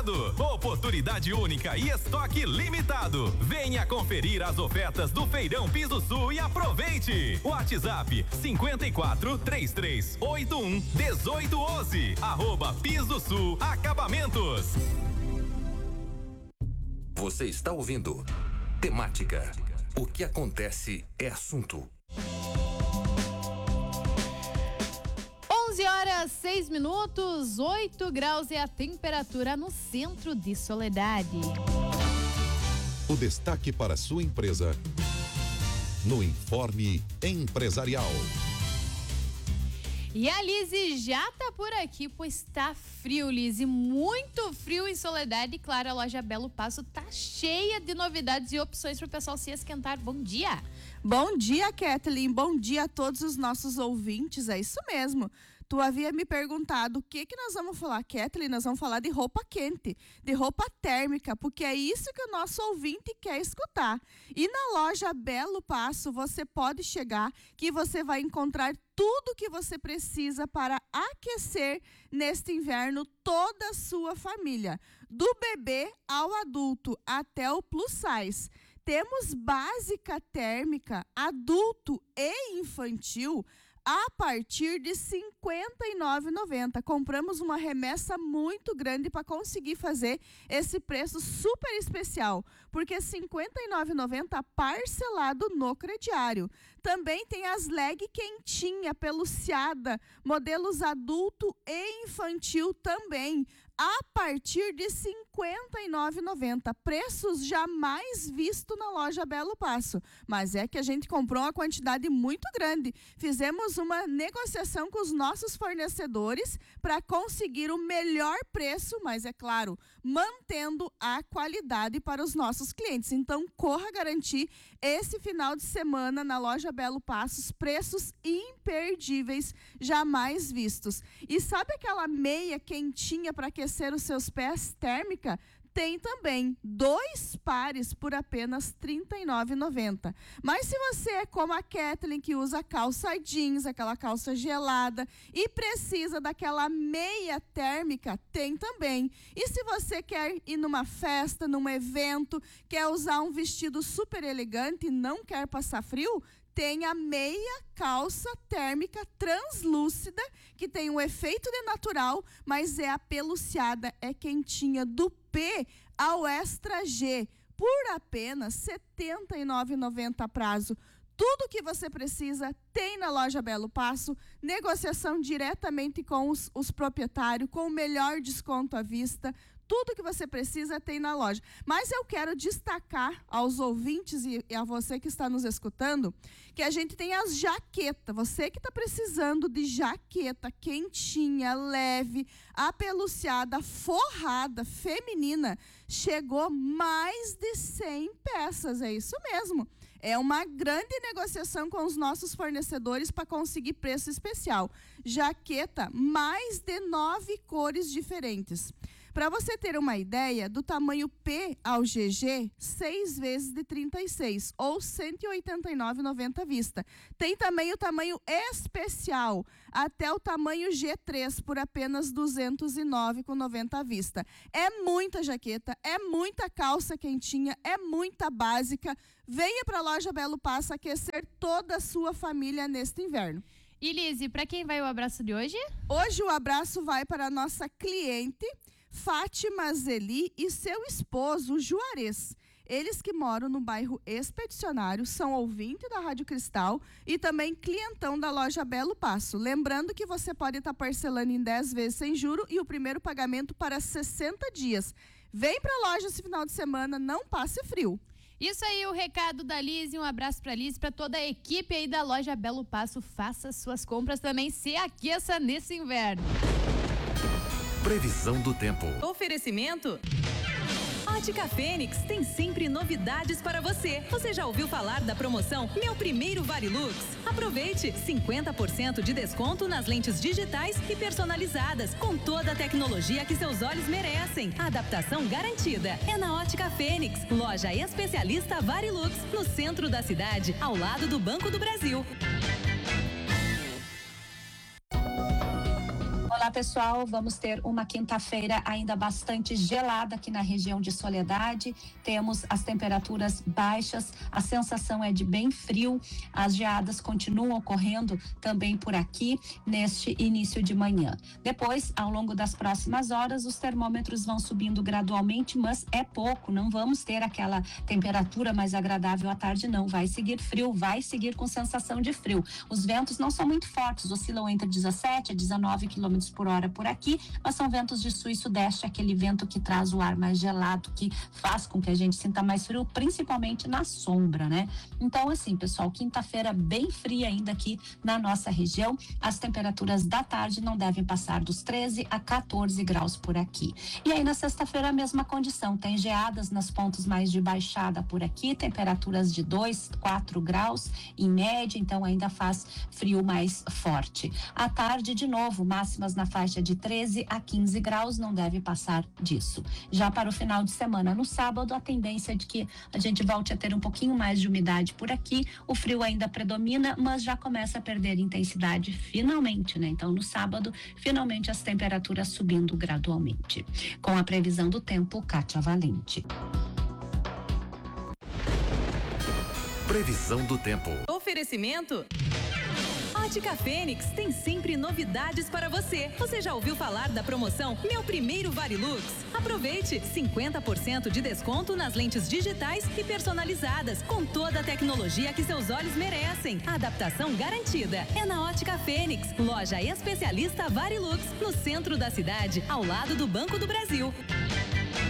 supermercado. Oportunidade única e estoque limitado. Venha conferir as ofertas do Feirão Piso Sul e aproveite. WhatsApp 5433811811. @Piso Sul Acabamentos. Você está ouvindo Temática. O que acontece é assunto. 11h06, 8 graus é a temperatura no centro de Soledade. O destaque para sua empresa no Informe Empresarial. E a Lise já tá por aqui, pois tá frio, Lise, muito frio em Soledade. E claro, a loja Belo Passo tá cheia de novidades e opções para o pessoal se esquentar. Bom dia! Bom dia, Kathleen. Bom dia a todos os nossos ouvintes. É isso mesmo. Tu havia me perguntado o que nós vamos falar, Kathleen. Nós vamos falar de roupa quente, de roupa térmica, porque é isso que o nosso ouvinte quer escutar. E na loja Belo Passo você pode chegar que você vai encontrar tudo o que você precisa para aquecer neste inverno toda a sua família, do bebê ao adulto até o plus size. Temos básica térmica, adulto e infantil a partir de R$ 59,90. Compramos uma remessa muito grande para conseguir fazer esse preço super especial, porque R$ 59,90 parcelado no crediário. Também tem as leg quentinha, peluciada, modelos adulto e infantil também, a partir de R$ 59,90. Preços jamais vistos na loja Belo Passo. Mas é que a gente comprou uma quantidade muito grande. Fizemos uma negociação com os nossos fornecedores para conseguir o melhor preço, mas é claro, mantendo a qualidade para os nossos clientes. Então, corra garantir esse final de semana na loja Belo Passo, preços imperdíveis, jamais vistos. E sabe aquela meia quentinha para aquecer os seus pés térmica? Tem também 2 pares por apenas R$ 39,90. Mas se você é como a Kathleen, que usa calça jeans, aquela calça gelada, e precisa daquela meia térmica, tem também. E se você quer ir numa festa, num evento, quer usar um vestido super elegante e não quer passar frio, tem a meia calça térmica translúcida, que tem um efeito de natural, mas é apeluciada, é quentinha, do P ao extra G, por apenas R$ 79,90 prazo. Tudo que você precisa tem na loja Belo Passo, negociação diretamente com os proprietários, com o melhor desconto à vista. Tudo que você precisa tem na loja. Mas eu quero destacar aos ouvintes e a você que está nos escutando, que a gente tem as jaquetas. Você que está precisando de jaqueta quentinha, leve, apeluciada, forrada, feminina, chegou mais de 100 peças. É isso mesmo. É uma grande negociação com os nossos fornecedores para conseguir preço especial. Jaqueta, mais de 9 cores diferentes. Para você ter uma ideia, do tamanho P ao GG, 6 vezes de 36, ou R$ 189,90 à vista. Tem também o tamanho especial, até o tamanho G3, por apenas R$ 209,90 à vista. É muita jaqueta, é muita calça quentinha, é muita básica. Venha para a loja Belo Passo aquecer toda a sua família neste inverno. E Lise, para quem vai o abraço de hoje? Hoje o abraço vai para a nossa cliente Fátima Zeli e seu esposo Juarez. Eles que moram no bairro Expedicionário, são ouvinte da Rádio Cristal e também clientão da loja Belo Passo. Lembrando que você pode estar parcelando em 10 vezes sem juro e o primeiro pagamento para 60 dias. Vem para a loja esse final de semana, não passe frio. Isso aí, o recado da Liz, um abraço pra Liz, pra toda a equipe aí da loja Belo Passo. Faça suas compras também, se aqueça nesse inverno. Previsão do tempo. Oferecimento Ótica Fênix tem sempre novidades para você. Você já ouviu falar da promoção Meu Primeiro Varilux? Aproveite 50% de desconto nas lentes digitais e personalizadas, com toda a tecnologia que seus olhos merecem. Adaptação garantida. É na Ótica Fênix, loja especialista Varilux, no centro da cidade, ao lado do Banco do Brasil. Olá Olá, pessoal. Vamos ter uma quinta-feira ainda bastante gelada aqui na região de Soledade. Temos as temperaturas baixas, a sensação é de bem frio. As geadas continuam ocorrendo também por aqui neste início de manhã. Depois, ao longo das próximas horas, os termômetros vão subindo gradualmente, mas é pouco. Não vamos ter aquela temperatura mais agradável à tarde, não. Vai seguir frio, vai seguir com sensação de frio. Os ventos não são muito fortes, oscilam entre 17 a 19 km por hora por aqui, mas são ventos de sul e sudeste, aquele vento que traz o ar mais gelado, que faz com que a gente sinta mais frio, principalmente na sombra, né? Então, assim, pessoal, quinta-feira bem fria ainda aqui na nossa região. As temperaturas da tarde não devem passar dos 13 a 14 graus por aqui. E aí, na sexta-feira, a mesma condição. Tem geadas nas pontos mais de baixada por aqui, temperaturas de 2, 4 graus em média, então ainda faz frio mais forte. À tarde, de novo, máximas na faixa de 13 a 15 graus, não deve passar disso. Já para o final de semana, no sábado, a tendência é de que a gente volte a ter um pouquinho mais de umidade por aqui. O frio ainda predomina, mas já começa a perder intensidade finalmente, né? Então, no sábado, finalmente as temperaturas subindo gradualmente. Com a previsão do tempo, Kátia Valente. Previsão do tempo. Oferecimento Ótica Fênix tem sempre novidades para você. Você já ouviu falar da promoção Meu Primeiro Varilux? Aproveite 50% de desconto nas lentes digitais e personalizadas, com toda a tecnologia que seus olhos merecem. Adaptação garantida. É na Ótica Fênix, loja especialista Varilux, no centro da cidade, ao lado do Banco do Brasil.